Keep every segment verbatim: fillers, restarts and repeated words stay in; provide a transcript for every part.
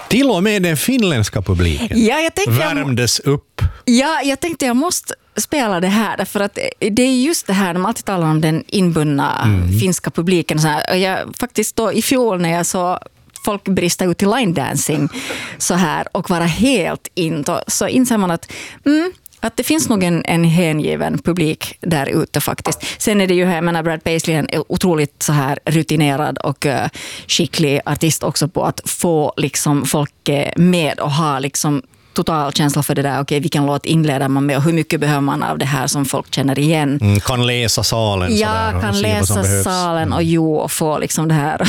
Till och med den finländska publiken Ja, jag tänkte värmdes jag, upp. Ja, jag tänkte jag måste spela det här, därför att det är just det här, de alltid talar om den inbundna mm. finska publiken. Så här, och jag faktiskt då i fjol när jag så folk brista ut i line dancing så här och vara helt in, så inser man att mm, att det finns nog en, en hängiven publik där ute faktiskt. Sen är det ju här, jag menar, Brad Paisley är en otroligt så här rutinerad och uh, skicklig artist också på att få liksom folk med och ha liksom total känsla för det där, okej, okay, vilken låt inleder man med och hur mycket behöver man av det här som folk känner igen. Mm, kan läsa salen. Ja, sådär, kan läsa salen och jo, och få liksom det här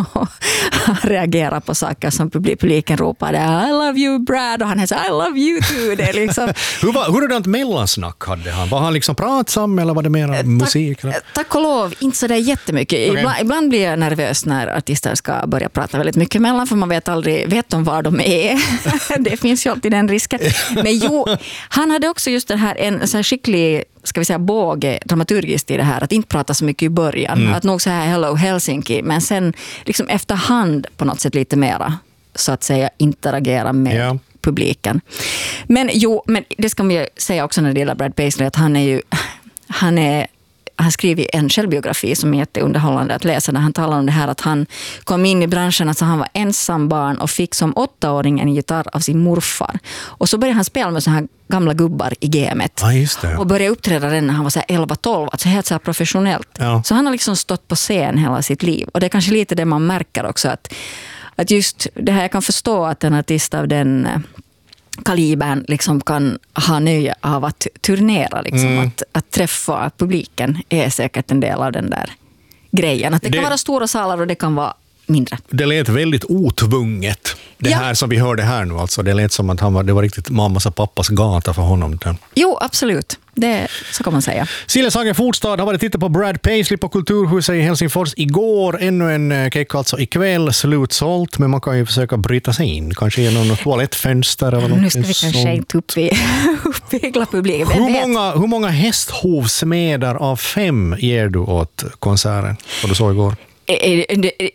reagera på saker som publiken ropar I love you Brad och han säger I love you too. Det är liksom... hur var, hurdant mellansnack hade han? Var han liksom pratsam eller var det mer musik? Tack, tack och lov, inte så där jättemycket. Okay. Ibland, ibland blir jag nervös när artister ska börja prata väldigt mycket mellan, för man vet aldrig, vet de var de är. Det finns ju alltid den risken. Men jo, han hade också just den här, en så här skicklig, ska vi säga, båge dramaturgiskt i det här, att inte prata så mycket i början. Mm. Att nog så här hello Helsinki, men sen liksom efterhand på något sätt lite mera, så att säga, interagera med yeah. publiken. Men jo, men det ska man ju säga också när det gäller Brad Paisley, att han är ju, han är han skriver en självbiografi som är jätteunderhållande att läsa, när han talar om det här att han kom in i branschen, alltså han var ensam barn och fick som åttaåring en gitarr av sin morfar. Och så började han spela med så här gamla gubbar i gamet. Ja, just det. Och började uppträda den när han var så här elva tolv, alltså helt så här professionellt. Ja. Så han har liksom stått på scen hela sitt liv. Och det är kanske lite det man märker också, att, att just det här, jag kan förstå att en artist av den kalibern liksom kan ha nöje av att turnera, liksom, mm. att, att träffa publiken är säkert en del av den där grejen. Att det, det kan vara stora salar och det kan vara mindre. Det lät väldigt otvunget. Det ja. här som vi hörde här nu, alltså, det lät som att han var, det var riktigt mammas och pappas gata för honom. Jo, absolut. Det, så kan man säga. Sille Sagen-Fotstad har varit titta på Brad Paisley på Kulturhuset i Helsingfors igår. Ännu en keck alltså ikväll, slutsålt, men man kan ju försöka bryta sig in. Kanske genom något toalettfönster eller något. Nu ska vi kanske inte upp i, upp i publiken. Hur många, hur många hästhovsmedar av fem ger du åt konserten som du såg igår?